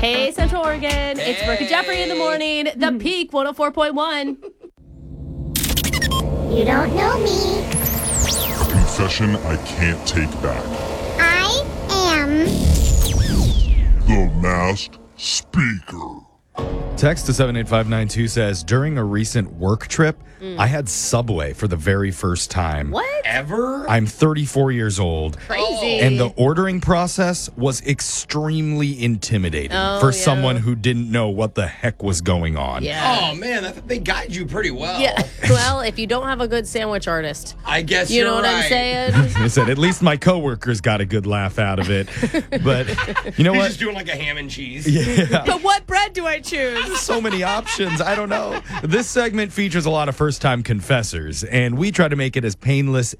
Hey, Central Oregon. It's Brooke and Jeffrey in the morning. The Peak 104.1. You don't know me. Confession I can't take back. I am The Masked Speaker. Text to 78592 says, during a recent work trip, I had Subway for the very first time. What? Ever? I'm 34 years old. Crazy. And the ordering process was extremely intimidating for someone who didn't know what the heck was going on. Yeah. Oh, man, I thought they guide you pretty well. Yeah. Well, if you don't have a good sandwich artist, I guess you you're know what right. I'm saying? I said, at least my coworkers got a good laugh out of it. But you know He's what? just doing like a ham and cheese. Yeah. But what bread do I choose? So many options. I don't know. This segment features a lot of first-time confessors, and we try to make it as painless